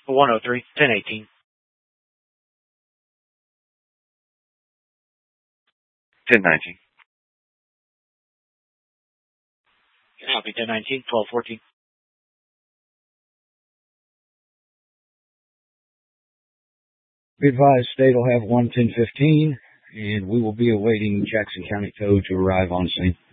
103, 1018. 1019. Copy, 1019, 1214. Be advised, state will have 11015, and we will be awaiting Jackson County Code to arrive on scene.